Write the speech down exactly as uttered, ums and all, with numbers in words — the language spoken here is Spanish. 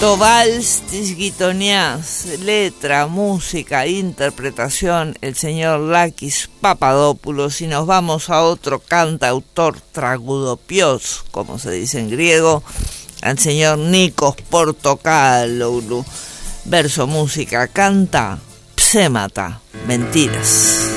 Tobals Tisguitonias, letra, música, interpretación, el señor Lakis Papadopoulos. Y nos vamos a otro cantautor tragudopios, como se dice en griego, al señor Nikos Portokáloglou. Verso, música, canta Psémata, mentiras.